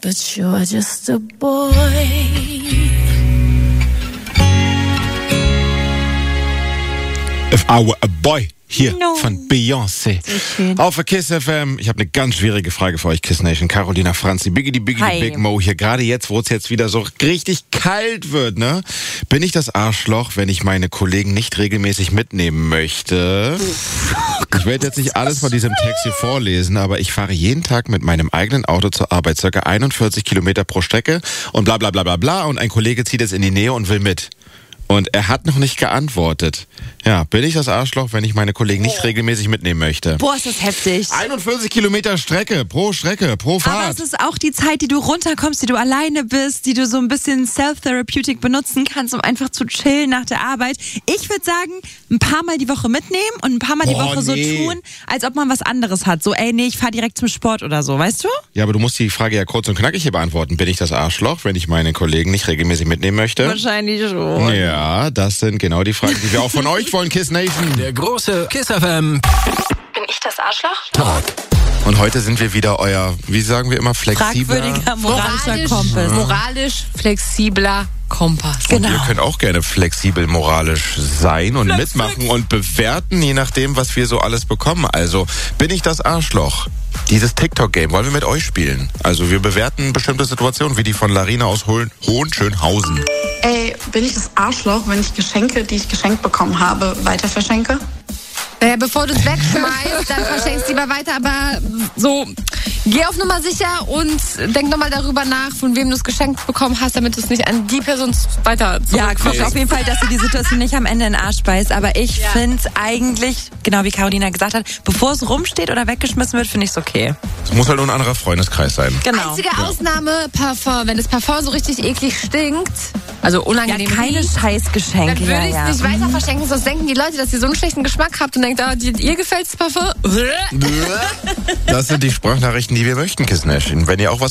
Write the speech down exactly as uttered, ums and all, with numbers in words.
but you're just a boy. If I were a boy. Hier, no. von Beyoncé. Auf der KISS F M. Ich habe eine ganz schwierige Frage für euch, KISS Nation. Carolina Franzi, Biggity Biggity Hi. Big Mo hier. Gerade jetzt, wo es jetzt wieder so richtig kalt wird, ne? Bin ich das Arschloch, wenn ich meine Kollegen nicht regelmäßig mitnehmen möchte? Ich werde jetzt nicht alles von diesem Text hier vorlesen, aber ich fahre jeden Tag mit meinem eigenen Auto zur Arbeit, circa einundvierzig Kilometer pro Strecke und bla bla bla bla bla. Und ein Kollege zieht jetzt in die Nähe und will mit. Und er hat noch nicht geantwortet. Ja, bin ich das Arschloch, wenn ich meine Kollegen nicht regelmäßig mitnehmen möchte? Boah, ist das heftig. einundvierzig Kilometer Strecke pro Strecke, pro Fahrt. Aber es ist auch die Zeit, die du runterkommst, die du alleine bist, die du so ein bisschen Self-Therapeutic benutzen kannst, um einfach zu chillen nach der Arbeit. Ich würde sagen, ein paar Mal die Woche mitnehmen und ein paar Mal die Boah, Woche nee. so tun, als ob man was anderes hat. So, ey, nee, ich fahr direkt zum Sport oder so, weißt du? Ja, aber du musst die Frage ja kurz und knackig hier beantworten. Bin ich das Arschloch, wenn ich meine Kollegen nicht regelmäßig mitnehmen möchte? Wahrscheinlich schon. Ja, das sind genau die Fragen, die wir auch von euch wollen, KISS Nation. Der große KISS F M. Bin ich das Arschloch? Talk. Und heute sind wir wieder euer, wie sagen wir immer, flexibler. Fragwürdiger moralischer Kompass. Moralisch flexibler Kompass. Und Genau. ihr könnt auch gerne flexibel moralisch sein und Flex, mitmachen flex. und bewerten, je nachdem, was wir so alles bekommen. Also, bin ich das Arschloch? Dieses TikTok-Game wollen wir mit euch spielen. Also, wir bewerten bestimmte Situationen, wie die von Larina aus Hohen- Hohenschönhausen. Ey, bin ich das Arschloch, wenn ich Geschenke, die ich geschenkt bekommen habe, weiter verschenke? Naja, bevor du es wegschmeißt, dann verschenkst du lieber weiter, aber so, geh auf Nummer sicher und denk nochmal darüber nach, von wem du es geschenkt bekommen hast, damit du es nicht an die Person weiter Ja, guck zurückverschenkst. auf jeden Fall, dass du die Situation nicht am Ende in den Arsch beißt. Aber ich ja. finde es eigentlich, genau wie Carolina gesagt hat, bevor es rumsteht oder weggeschmissen wird, finde ich es okay. Es muss halt nur ein anderer Freundeskreis sein. Genau. Einzige Ausnahme, Parfum. Wenn das Parfum so richtig eklig stinkt, also Ja, unangenehm keine riecht, Scheißgeschenke. dann würde ja, ich es ja. nicht weiter verschenken, sonst denken die Leute, dass ihr so einen schlechten Geschmack habt und denkt, ah, die, ihr gefällt das Parfum. Das sind die Sprachnachrichten, die wir möchten, KISS Nation. Wenn ihr auch was